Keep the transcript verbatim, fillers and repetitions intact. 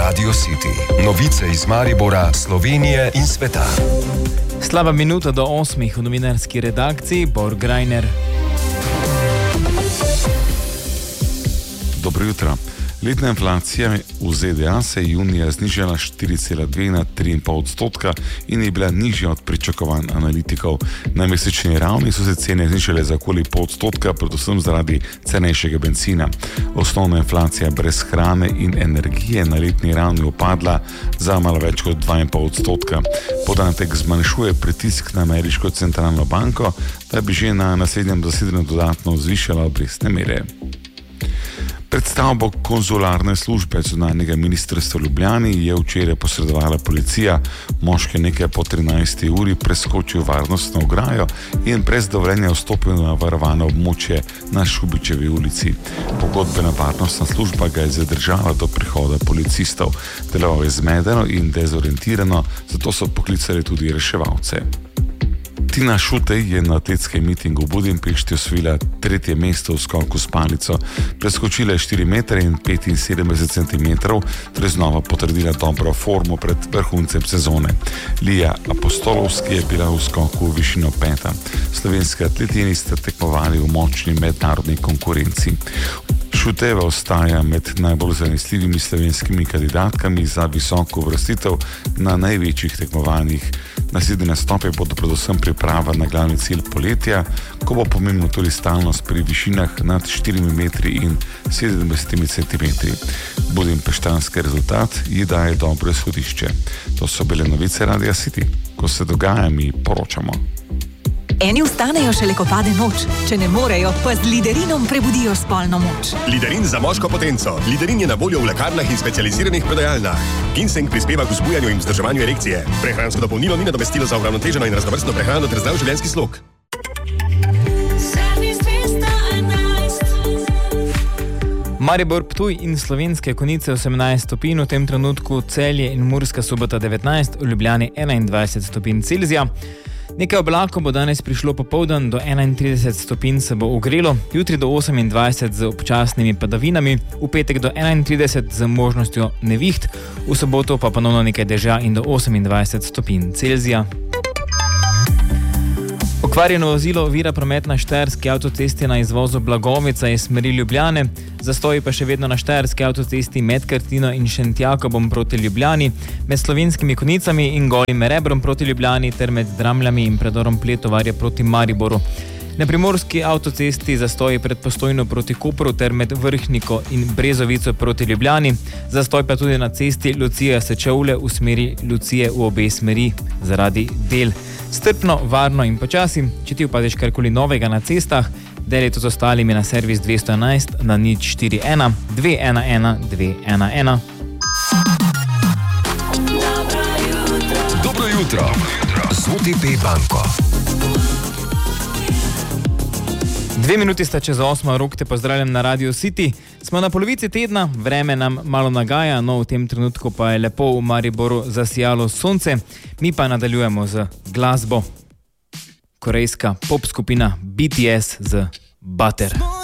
Radio City. Novice iz Maribora, Slovenije in sveta. Slaba minuta do osmih v novinarski redakciji, Bor Grajner. Dobro jutro. Letna inflacija v Z D A se je junija znižala štiri cela dve na tri cela pet odstotka in je bila nižja od pričakovanj analitikov. Na mesečni ravni so se cene znižale za okoli pol odstotka, predvsem zaradi cenejšega bencina. Osnovna inflacija brez hrane in energije na letni ravni upadla za malo več kot dva cela pet odstotka. Podatek zmanjšuje pritisk na ameriško centralno banko, da bi že na naslednjem zasedanju dodatno zvišala obrestne mere. Predstavbo konzularne službe zunanjega ministrstva v Ljubljani je včeraj posredovala policija. Moški nekaj po trinajsti uri preskočil varnostno ograjo in brez dovoljenja vstopil na varovano območje na Šubičevi ulici. Pogodbena varnostna služba ga je zadržala do prihoda policistov. Deloval je zmedeno in dezorientirano, zato so poklicali tudi reševalce. Tina Šutej je na atletskem mitingu v Budimpešti osvojila tretje mesto v skoku s palico. Preskočila je štiri metre in petinsedemdeset centimetrov, ter znova potrdila dobro formo pred vrhuncem sezone. Lija Apostolovski je bila v skoku v višino peta. Slovenski atletini sta tekmovali v močni mednarodni konkurenci. Šuteva ostaja med najbolj zanesljivimi slovenskimi kandidatkami za visoko uvrstitev na največjih tekmovanjih. Naslednje nastope bodo predvsem priprava na glavni cilj poletja, ko bo pomembno tudi stalnost pri višinah nad štirimi metri in sedemdesetimi centimetri. Budimpeštanski rezultat ji daje dobro izhodišče. To so bile novice Radia City. Ko se dogaja, mi poročamo. Eni vstanejo šele, ko pade noč. Če ne morejo, pa z Liderinom prebudijo spolno moč. Liderin za moško potenco. Liderin je na voljo v lekarnah in specializiranih prodajalnah. Ginseng prispeva k vzbujanju in vzdrževanju erekcije. Prehransko dopolnilo ni nadomestilo za uravnoteženo in raznovrstno prehrano ter zdrav življenjski slog. Maribor, Ptuj in Slovenske Konjice osemnajst stopinj, v tem trenutku Celje in Murska Sobota devetnajst, v Ljubljani enaindvajset stopinj Celzija. Nekaj oblakov bo danes prišlo popoldan, do enaintrideset stopinj se bo ogrelo, jutri do osemindvajset z občasnimi padavinami, v petek do enaintrideset z možnostjo neviht, v soboto pa ponovno nekaj dežja in do osemindvajset stopinj Celzija. Okvarjeno vozilo ovira promet na štajerski avtocesti na izvozu Blagovica iz smeri Ljubljane, zastoji pa še vedno na štajerski avtocesti med Krtino in Šentjakobom proti Ljubljani, med Slovenskimi Konjicami in Golim Rebrom proti Ljubljani ter med Dramljami in predorom Pletovarja proti Mariboru. Na primorski avtocesti zastoji pred Postojno proti Kopru ter med Vrhniko in Brezovico proti Ljubljani, zastoj pa tudi na cesti Lucija-Sečovlje v smeri Lucije v obe smeri zaradi del. Strpno, varno in počasi, če ti upazeš karkoli novega na cestah, delaj to z ostalimi na servis dvesto enajst na nič štiri ena dve ena ena dve ena ena. Dobro jutro z O T P banko. Dve minuti sta čez osmo, Rok te pozdravljam na Radio City. Smo na polovici tedna, vreme nam malo nagaja, no v tem trenutku pa je lepo v Mariboru zasijalo sonce, mi pa nadaljujemo z glasbo. Korejska pop skupina B T S z Butter.